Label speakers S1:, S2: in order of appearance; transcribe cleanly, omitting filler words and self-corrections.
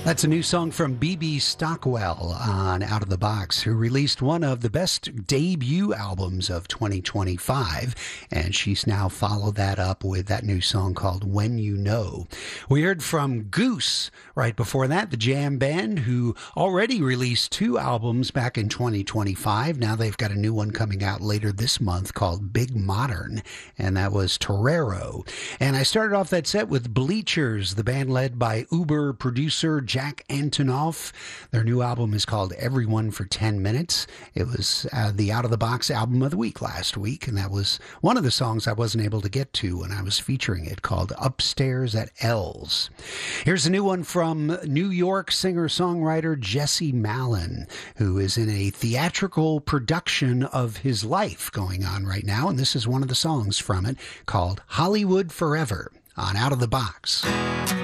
S1: That's a new song from B.B. Stockwell on Out of the Box, who released one of the best debut albums of 2025, and she's now followed that up with that new song called When You Know. We heard from Goose right before that, the jam band, who already released 2 albums back in 2025. Now they've got a new one coming out later this month called Big Modern, and that was Torero. And I started off that set with Bleachers, the band led by Uber producer Jack Antonoff. Their new album is called Everyone for 10 Minutes. It was the Out of the Box album of the week last week, and that was one of the songs I wasn't able to get to when I was featuring it, called Upstairs at L's. Here's a new one from New York singer-songwriter Jesse Malin, who is in a theatrical production of his life going on right now, and this is one of the songs from it called Hollywood Forever on Out of the Box.